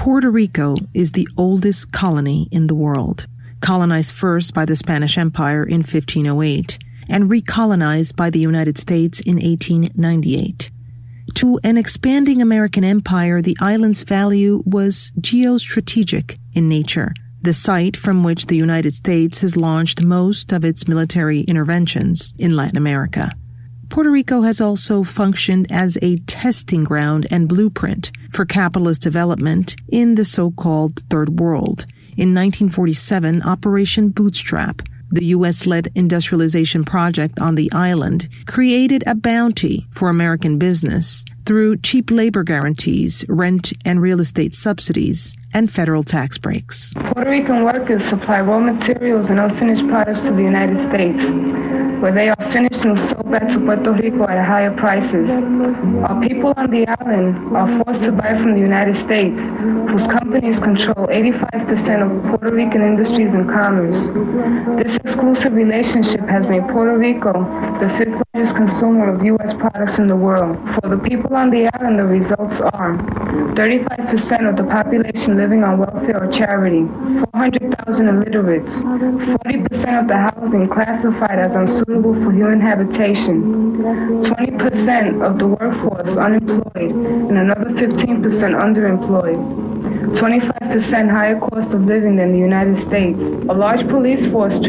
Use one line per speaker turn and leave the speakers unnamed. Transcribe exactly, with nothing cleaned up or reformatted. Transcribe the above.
Puerto Rico is the oldest colony in the world, colonized first by the Spanish Empire in fifteen oh eight and recolonized by the United States in eighteen ninety-eight. To an expanding American empire, the island's value was geostrategic in nature, the site from which the United States has launched most of its military interventions in Latin America. Puerto Rico has also functioned as a testing ground and blueprint for capitalist development in the so-called Third World. In nineteen forty-seven, Operation Bootstrap, the U S-led industrialization project on the island, created a bounty for American business through cheap labor guarantees, rent and real estate subsidies, and federal tax breaks.
Puerto Rican workers supply raw materials and unfinished products to the United States, where they are finished and sold back to Puerto Rico at higher prices. Our people on the island are forced to buy from the United States, whose companies control eighty-five percent of Puerto Rican industries and commerce. This exclusive relationship has made Puerto Rico the fifth largest consumer of U S products in the world. For the people on the island, the results are thirty-five percent of the population living on welfare or charity, four hundred thousand illiterates, forty percent of the housing classified as unsuitable for human habitation, twenty percent of the workforce unemployed, and another fifteen percent underemployed, twenty-five percent higher cost of living than the United States, a large police force